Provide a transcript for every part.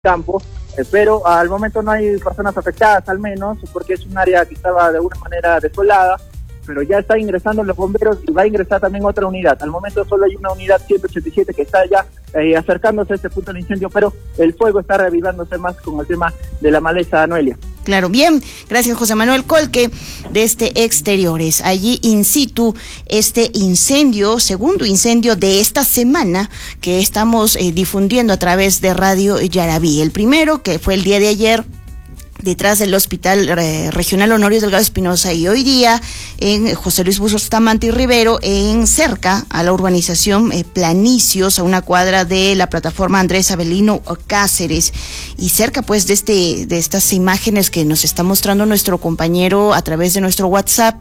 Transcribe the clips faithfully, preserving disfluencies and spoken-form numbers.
campo, eh, pero al momento no hay personas afectadas, al menos, porque es un área que estaba de alguna manera desolada, pero ya está ingresando los bomberos y va a ingresar también otra unidad. Al momento solo hay una unidad ciento ochenta y siete que está ya eh, acercándose a este punto del incendio, pero el fuego está reavivándose más con el tema de la maleza, Noelia. Claro, bien, gracias José Manuel Colque desde Exteriores. Allí in situ este incendio, segundo incendio de esta semana que estamos eh, difundiendo a través de Radio Yarabí. El primero, que fue el día de ayer, detrás del Hospital eh, Regional Honorio Delgado Espinosa, y hoy día en José Luis Bustamante y Rivero, en cerca a la urbanización eh, Planicios, a una cuadra de la plataforma Andrés Avelino Cáceres, y cerca pues de este de estas imágenes que nos está mostrando nuestro compañero a través de nuestro WhatsApp.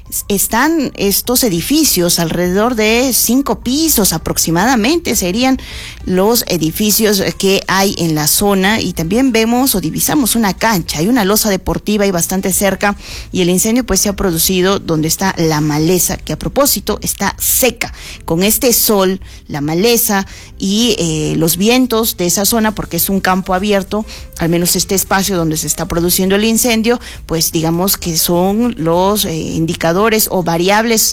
Están estos edificios, alrededor de cinco pisos aproximadamente serían los edificios que hay en la zona, y también vemos o divisamos una cancha, hay una losa deportiva y bastante cerca, y el incendio pues se ha producido donde está la maleza, que a propósito está seca. Con este sol, la maleza y eh, los vientos de esa zona, porque es un campo abierto, al menos este espacio donde se está produciendo el incendio, pues digamos que son los eh, indicadores o variables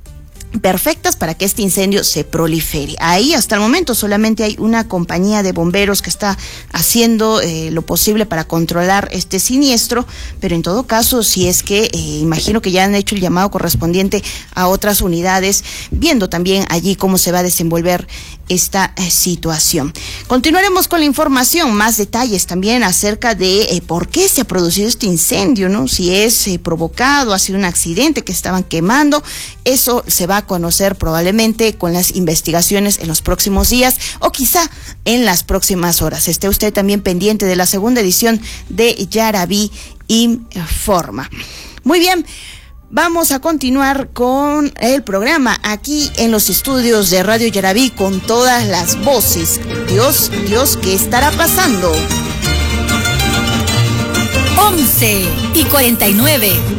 perfectas para que este incendio se prolifere. Ahí hasta el momento solamente hay una compañía de bomberos que está haciendo eh, lo posible para controlar este siniestro, pero en todo caso, si es que eh, imagino que ya han hecho el llamado correspondiente a otras unidades, viendo también allí cómo se va a desenvolver esta eh, situación. Continuaremos con la información, más detalles también acerca de eh, por qué se ha producido este incendio, ¿no? Si es eh, provocado, ha sido un accidente que estaban quemando, eso se va a conocer probablemente con las investigaciones en los próximos días, o quizá en las próximas horas. Esté usted también pendiente de la segunda edición de Yarabí Informa. Muy bien. Vamos a continuar con el programa aquí en los estudios de Radio Yarabí con todas las voces. Dios, Dios, ¿qué estará pasando? once y cuarenta y nueve.